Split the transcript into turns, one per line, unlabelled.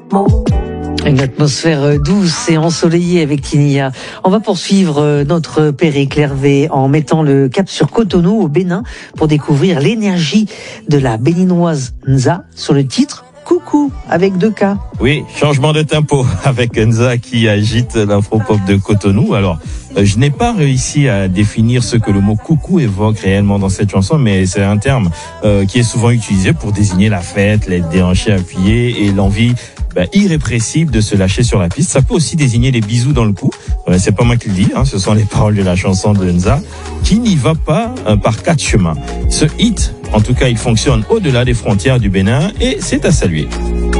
Une atmosphère douce et ensoleillée avec Tinia. On va poursuivre notre périple Hervé en mettant le cap sur Cotonou au Bénin pour découvrir l'énergie de la béninoise Nza sur le titre Coucou avec 2 K.
Oui, changement de tempo avec Nza qui agite l'afro-pop de Cotonou. Alors, je n'ai pas réussi à définir ce que le mot coucou évoque réellement dans cette chanson, mais c'est un terme qui est souvent utilisé pour désigner la fête, les déhanchés appuyés et l'envie irrépressible de se lâcher sur la piste. Ça peut aussi désigner les bisous dans le cou. C'est pas moi qui le dis, ce sont les paroles de la chanson de Nza qui n'y va pas par 4 chemins. Ce hit, en tout cas, il fonctionne au-delà des frontières du Bénin et c'est à saluer.